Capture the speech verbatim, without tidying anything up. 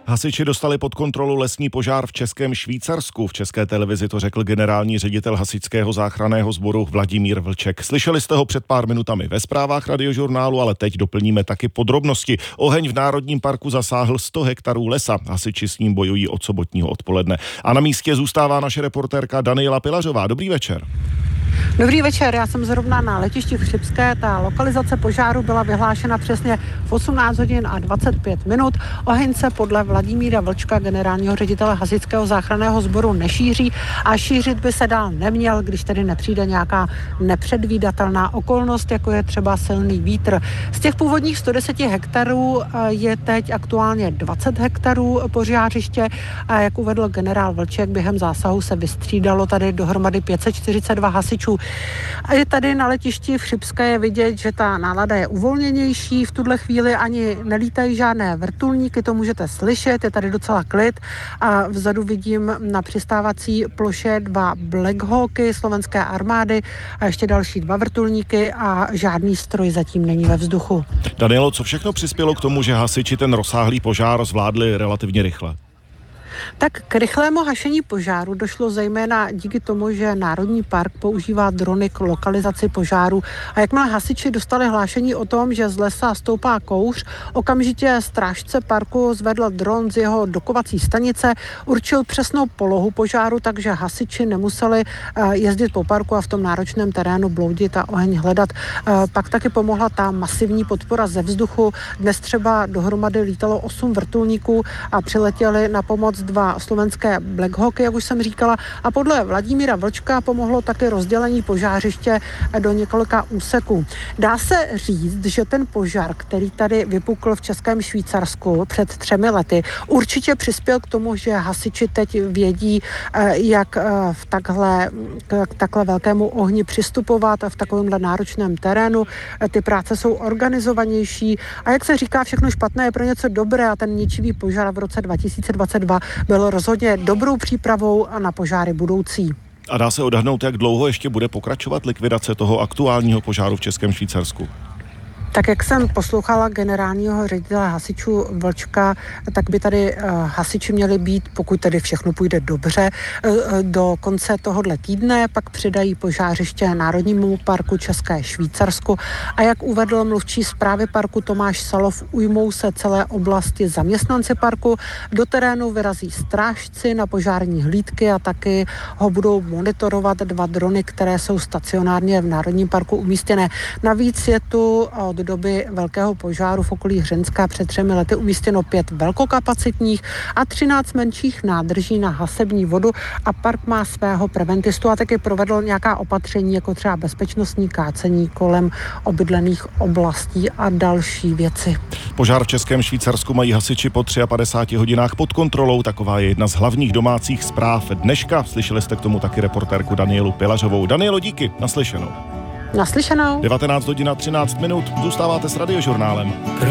Hasiči dostali pod kontrolu lesní požár v Českém Švýcarsku. V České televizi to řekl generální ředitel hasičského záchranného sboru Vladimír Vlček. Slyšeli jste ho před pár minutami ve zprávách Radiožurnálu, ale teď doplníme taky podrobnosti. Oheň v Národním parku zasáhl sto hektarů lesa. Hasiči s ním bojují od sobotního odpoledne. A na místě zůstává naše reportérka Daniela Pilařová. Dobrý večer. Dobrý večer, já jsem zrovna na letišti v Chřibské. Ta lokalizace požáru byla vyhlášena přesně v osmnáct hodin a dvacet pět minut. Oheň se podle Vladimíra Vlčka, generálního ředitele hasičského záchranného sboru, nešíří a šířit by se dál neměl, když tedy nepřijde nějaká nepředvídatelná okolnost, jako je třeba silný vítr. Z těch původních sto deset hektarů je teď aktuálně dvacet hektarů požářiště a jak uvedl generál Vlček, během zásahu se vystřídalo tady dohromady pět set čtyřicet dva hasičů. A je tady na letišti v Chřibské je vidět, že ta nálada je uvolněnější. V tuhle chvíli ani nelítají žádné vrtulníky, to můžete slyšet, je tady docela klid. A vzadu vidím na přistávací ploše dva Black Hawky slovenské armády a ještě další dva vrtulníky a žádný stroj zatím není ve vzduchu. Danielo, co všechno přispělo k tomu, že hasiči ten rozsáhlý požár zvládli relativně rychle? Tak k rychlému hašení požáru došlo zejména díky tomu, že Národní park používá drony k lokalizaci požáru a jakmile hasiči dostali hlášení o tom, že z lesa stoupá kouř, okamžitě strážce parku zvedl dron z jeho dokovací stanice, určil přesnou polohu požáru, takže hasiči nemuseli jezdit po parku a v tom náročném terénu bloudit a oheň hledat. Pak taky pomohla ta masivní podpora ze vzduchu. Dnes třeba dohromady lítalo osm vrtulníků a přiletěli na pomoc dva slovenské Black Hawky, jak už jsem říkala, a podle Vladimíra Vlčka pomohlo taky rozdělení požářiště do několika úseků. Dá se říct, že ten požár, který tady vypukl v Českém Švýcarsku před třemi lety, určitě přispěl k tomu, že hasiči teď vědí, jak v takhle, k takhle velkému ohni přistupovat v takovémhle náročném terénu. Ty práce jsou organizovanější a jak se říká, všechno špatné je pro něco dobré a ten ničivý požár v roce dva tisíce dvacet dva byl rozhodně dobrou přípravou na požáry budoucí. A dá se odhadnout, jak dlouho ještě bude pokračovat likvidace toho aktuálního požáru v Českém Švýcarsku? Tak jak jsem poslouchala generálního ředitele hasičů Vlčka, tak by tady hasiči měli být, pokud tedy všechno půjde dobře, do konce tohohle týdne, pak přidají požářiště Národnímu parku České Švýcarsko a jak uvedl mluvčí správy parku Tomáš Salov, ujmou se celé oblasti zaměstnanci parku, do terénu vyrazí strážci na požární hlídky a taky ho budou monitorovat dva drony, které jsou stacionárně v Národním parku umístěné. Navíc je tu od doby velkého požáru v okolí Hřenska před třemi lety umístěno pět velkokapacitních a třináct menších nádrží na hasební vodu a park má svého preventistu a taky provedl nějaká opatření, jako třeba bezpečnostní kácení kolem obydlených oblastí a další věci. Požár v Českém Švýcarsku mají hasiči po padesát tři hodinách pod kontrolou. Taková je jedna z hlavních domácích zpráv dneška. Slyšeli jste k tomu taky reportérku Danielu Pilařovou. Danielo, díky, naslyšenou. Naslyšenou. devatenáct hodin a třináct minut. Zůstáváte s Radiožurnálem.